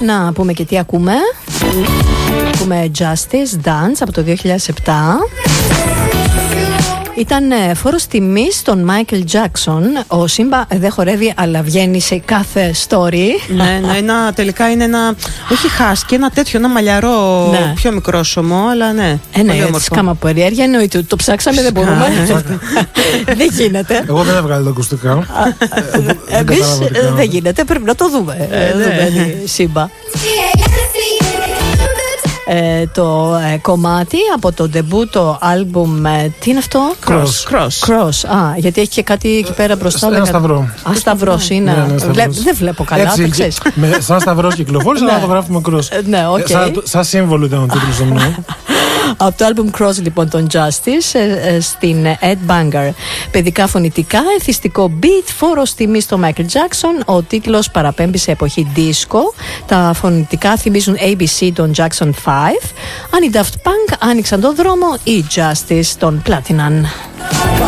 Να πούμε και τι ακούμε. Ακούμε Justice Dance από το 2007. Ήταν φόρος τιμής στον Michael Jackson. Ο Σύμπα δεν χορεύει, αλλά βγαίνει σε κάθε story. Ναι, τελικά είναι ένα. Όχι χάσκι, ένα τέτοιο, ένα μαλλιαρό, ναι. Πιο μικρόσωμο, αλλά ναι. Ναι, έτσι κάμα από περιέργεια εννοείται. Το ψάξαμε, δεν μπορούμε. Δεν γίνεται. Εγώ δεν έβγαλε τα ακουστικά. Εμείς δεν γίνεται, πρέπει να το δούμε. Σύμπα. Το κομμάτι από το ντεμπούτο άλμπουμ, τι είναι αυτό? Cross. Γιατί έχει και κάτι εκεί πέρα μπροστά. Ένα σταυρό. Σταυρός είναι. Δεν βλέπω καλά, το ξέρεις. Σαν σταυρός κυκλοφόρησε, αλλά το γράφουμε Cross. Ναι, οκ. Σαν σύμβολο ήταν ο τίτλος του μνήμου. Από το album Cross λοιπόν των Justice στην Ed Banger. Παιδικά φωνητικά, εθιστικό beat, φόρος τιμή στο Michael Jackson. Ο τίτλος παραπέμπει σε εποχή disco. Τα φωνητικά θυμίζουν ABC των Jackson 5. Αν οι Daft Punk άνοιξαν τον δρόμο, οι Justice των Platinum.